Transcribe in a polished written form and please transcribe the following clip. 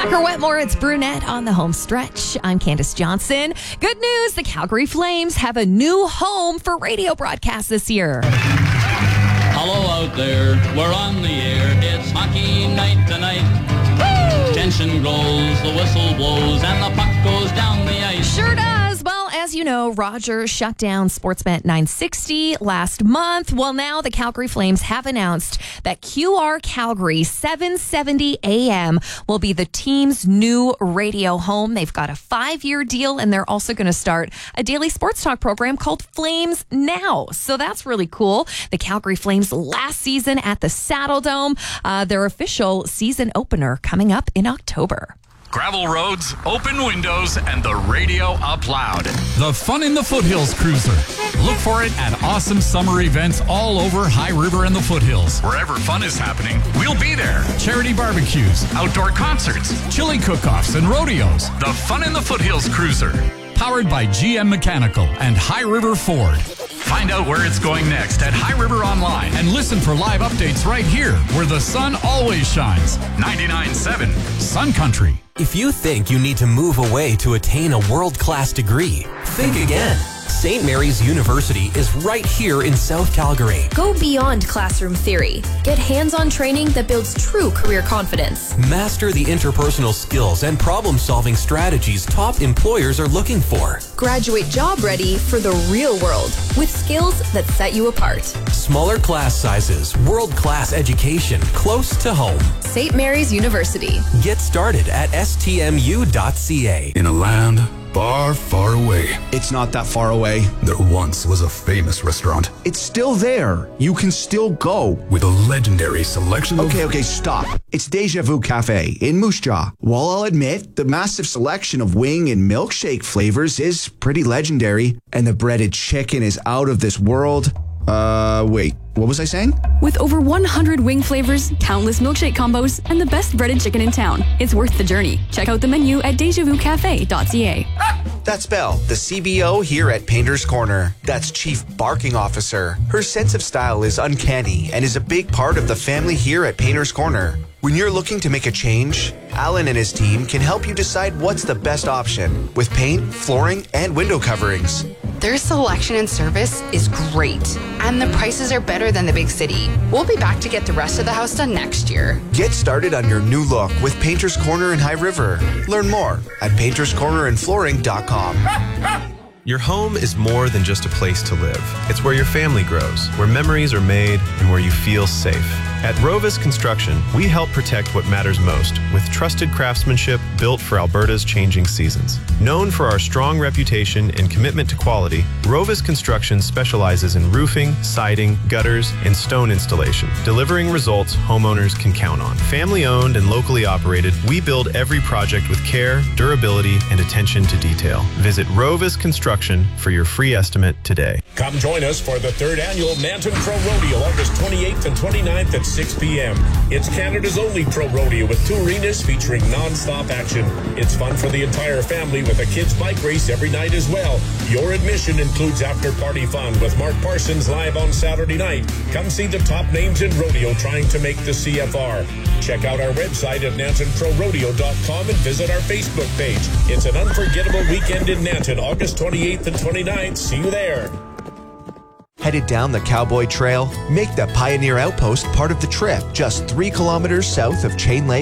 Tucker Wetmore, it's Brunette on the home stretch. I'm Candace Johnson. Good news, the Calgary Flames have a new home for radio broadcasts this year. Hello out there, we're on the air. It's hockey night tonight. Woo! Tension grows, the whistle blows, and the puck goes down the ice. Sure does. Well, as you know, Rogers shut down Sportsnet 960 last month. Well, now the Calgary Flames have announced that QR Calgary 770 AM will be the team's new radio home. They've got a 5-year deal, and they're also going to start a daily sports talk program called Flames Now. So that's really cool. The Calgary Flames last season at the Saddle Dome, their official season opener coming up in October. Gravel roads, open windows, and the radio up loud. The Fun in the Foothills Cruiser. Look for it at awesome summer events all over High River and the Foothills. Wherever fun is happening, we'll be there. Charity barbecues, outdoor concerts, chili cook-offs, and rodeos. The Fun in the Foothills Cruiser. Powered by GM Mechanical and High River Ford. Find out where it's going next at High River Online and listen for live updates right here where the sun always shines. 99.7 Sun Country. If you think you need to move away to attain a world-class degree, think again. St. Mary's University is right here in South Calgary. Go beyond classroom theory. Get hands-on training that builds true career confidence. Master the interpersonal skills and problem-solving strategies top employers are looking for. Graduate job ready for the real world with skills that set you apart. Smaller class sizes, world-class education close to home. St. Mary's University. Get started at stmu.ca. In a land far, far away. It's not that far away. There once was a famous restaurant. It's still there. You can still go. With a legendary selection of... Okay, stop. It's Deja Vu Cafe in Moose Jaw. While I'll admit, the massive selection of wing and milkshake flavors is pretty legendary, and the breaded chicken is out of this world. Wait, what was I saying? With over 100 wing flavors, countless milkshake combos, and the best breaded chicken in town, it's worth the journey. Check out the menu at dejavucafe.ca. That's Belle, the CBO here at Painter's Corner. That's Chief Barking Officer. Her sense of style is uncanny and is a big part of the family here at Painter's Corner. When you're looking to make a change, Alan and his team can help you decide what's the best option with paint, flooring, and window coverings. Their selection and service is great, and the prices are better than the big city. We'll be back to get the rest of the house done next year. Get started on your new look with Painter's Corner in High River. Learn more at painterscornerandflooring.com. Your home is more than just a place to live. It's where your family grows, where memories are made, and where you feel safe. At Rovis Construction, we help protect what matters most with trusted craftsmanship built for Alberta's changing seasons. Known for our strong reputation and commitment to quality, Rovis Construction specializes in roofing, siding, gutters, and stone installation, delivering results homeowners can count on. Family-owned and locally operated, we build every project with care, durability, and attention to detail. Visit Rovis Construction for your free estimate today. Come join us for the 3rd annual Nanton Pro Rodeo, August 28th and 29th at 6 p.m. It's Canada's only pro rodeo with 2 arenas featuring non-stop action. It's fun for the entire family with a kids' bike race every night as well. Your admission includes after-party fun with Mark Parsons live on Saturday night. Come see the top names in rodeo trying to make the CFR. Check out our website at nantonprorodeo.com and visit our Facebook page. It's an unforgettable weekend in Nanton, August 28th and 29th. See you there. Headed down the Cowboy Trail? Make the Pioneer Outpost part of the trip, just 3 kilometers south of Chain Lake.